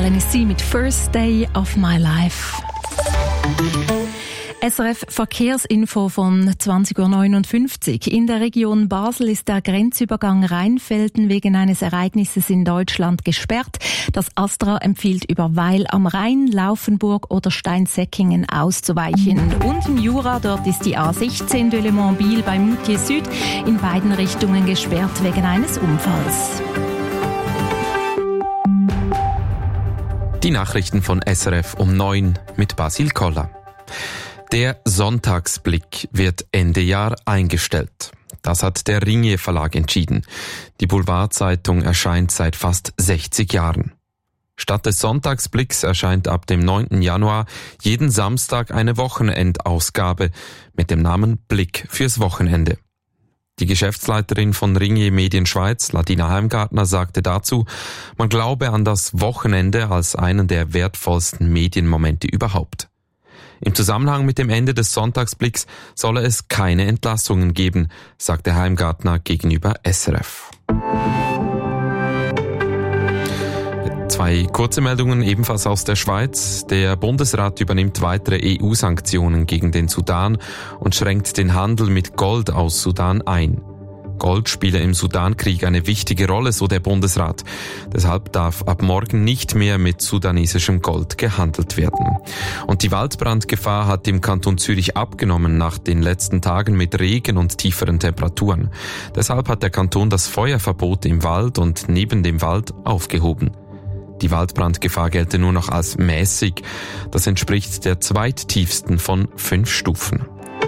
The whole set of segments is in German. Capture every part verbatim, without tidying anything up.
Melanie C. mit First Day of My Life. S R F Verkehrsinfo von zwanzig Uhr neunundfünfzig. In der Region Basel ist der Grenzübergang Rheinfelden wegen eines Ereignisses in Deutschland gesperrt. Das Astra empfiehlt über Weil am Rhein, Laufenburg oder Steinsäckingen auszuweichen. Und im Jura, dort ist die A sechzehn de Le Mans-Biel bei Moutier Süd in beiden Richtungen gesperrt wegen eines Unfalls. Die Nachrichten von S R F um neun mit Basil Koller. Der Sonntagsblick wird Ende Jahr eingestellt. Das hat der Ringier Verlag entschieden. Die Boulevardzeitung erscheint seit fast sechzig Jahren. Statt des Sonntagsblicks erscheint ab dem neunten Januar jeden Samstag eine Wochenendausgabe mit dem Namen Blick fürs Wochenende. Die Geschäftsleiterin von Ringier Medien Schweiz, Ladina Heimgartner, sagte dazu, man glaube an das Wochenende als einen der wertvollsten Medienmomente überhaupt. Im Zusammenhang mit dem Ende des Sonntagsblicks solle es keine Entlassungen geben, sagte Heimgartner gegenüber S R F. Zwei kurze Meldungen ebenfalls aus der Schweiz. Der Bundesrat übernimmt weitere E U-Sanktionen gegen den Sudan und schränkt den Handel mit Gold aus Sudan ein. Gold spiele im Sudankrieg eine wichtige Rolle, so der Bundesrat. Deshalb darf ab morgen nicht mehr mit sudanesischem Gold gehandelt werden. Und die Waldbrandgefahr hat im Kanton Zürich abgenommen nach den letzten Tagen mit Regen und tieferen Temperaturen. Deshalb hat der Kanton das Feuerverbot im Wald und neben dem Wald aufgehoben. Die Waldbrandgefahr gelte nur noch als mäßig. Das entspricht der zweittiefsten von fünf Stufen.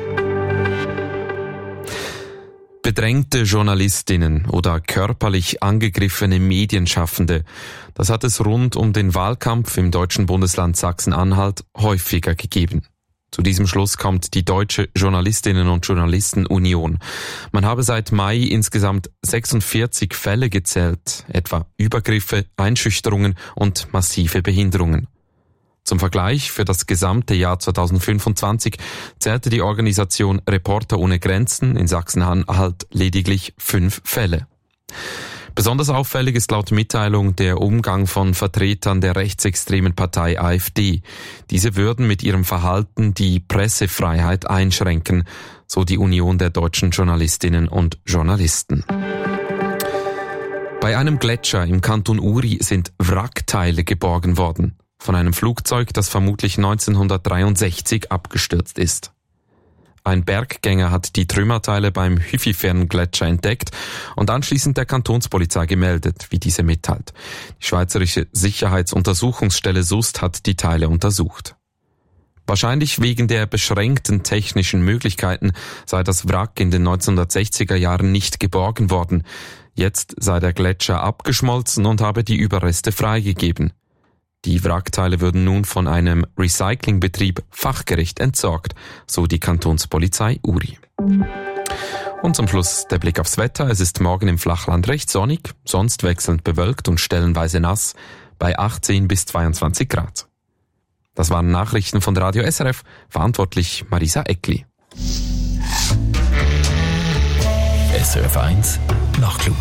Bedrängte Journalistinnen oder körperlich angegriffene Medienschaffende, das hat es rund um den Wahlkampf im deutschen Bundesland Sachsen-Anhalt häufiger gegeben. Zu diesem Schluss kommt die Deutsche Journalistinnen- und Journalistenunion. Man habe seit Mai insgesamt sechsundvierzig Fälle gezählt, etwa Übergriffe, Einschüchterungen und massive Behinderungen. Zum Vergleich, für das gesamte Jahr zweitausendfünfundzwanzig zählte die Organisation Reporter ohne Grenzen in Sachsen-Anhalt lediglich fünf Fälle. Besonders auffällig ist laut Mitteilung der Umgang von Vertretern der rechtsextremen Partei AfD. Diese würden mit ihrem Verhalten die Pressefreiheit einschränken, so die Union der deutschen Journalistinnen und Journalisten. Bei einem Gletscher im Kanton Uri sind Wrackteile geborgen worden. Von einem Flugzeug, das vermutlich neunzehnhundertdreiundsechzig abgestürzt ist. Ein Berggänger hat die Trümmerteile beim Hüfifern-Gletscher entdeckt und anschließend der Kantonspolizei gemeldet, wie diese mitteilt. Die Schweizerische Sicherheitsuntersuchungsstelle S U S T hat die Teile untersucht. Wahrscheinlich wegen der beschränkten technischen Möglichkeiten sei das Wrack in den neunzehnhundertsechziger Jahren nicht geborgen worden. Jetzt sei der Gletscher abgeschmolzen und habe die Überreste freigegeben. Die Wrackteile würden nun von einem Recyclingbetrieb fachgerecht entsorgt, so die Kantonspolizei Uri. Und zum Schluss der Blick aufs Wetter. Es ist morgen im Flachland recht sonnig, sonst wechselnd bewölkt und stellenweise nass, bei achtzehn bis zweiundzwanzig Grad. Das waren Nachrichten von Radio S R F, verantwortlich Marisa Eckli. S R F eins Nachtclub.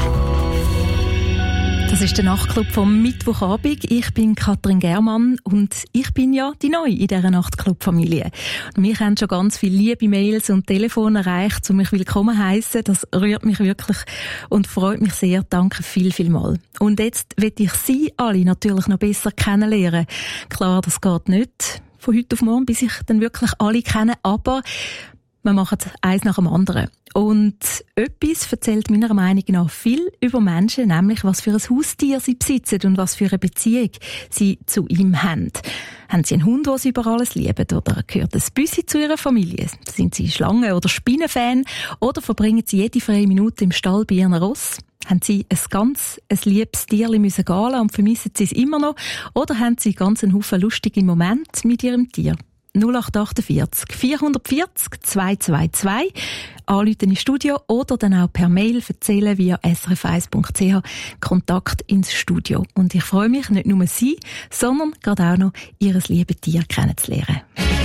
Das ist der Nachtclub vom Mittwochabend. Ich bin Katrin Germann und ich bin ja die Neue in dieser Nachtclub-Familie. Mich haben schon ganz viele liebe Mails und Telefone erreicht, um mich willkommen heißen. Das rührt mich wirklich und freut mich sehr. Danke viel, viel mal. Und jetzt will ich Sie alle natürlich noch besser kennenlernen. Klar, das geht nicht von heute auf morgen, bis ich dann wirklich alle kenne, aber wir machen eins nach dem anderen. Und etwas erzählt meiner Meinung nach viel über Menschen, nämlich was für ein Haustier sie besitzen und was für eine Beziehung sie zu ihm haben. Haben sie einen Hund, den sie über alles lieben, oder gehört ein Büssi zu ihrer Familie? Sind sie Schlangen- oder Spinnenfan? Oder verbringen sie jede freie Minute im Stall bei ihren Ross? Haben sie ein ganz ein liebes Tierchen müssen gehen lassen und vermissen sie es immer noch? Oder haben sie ganz einen Haufen lustige Momente mit ihrem Tier? null acht acht vier vier vier vier zwei zwei zwei anrufen ins Studio oder dann auch per Mail erzählen via s r f eins punkt c h Kontakt ins Studio. Und ich freue mich, nicht nur Sie, sondern gerade auch noch Ihr liebes Tier kennenzulernen.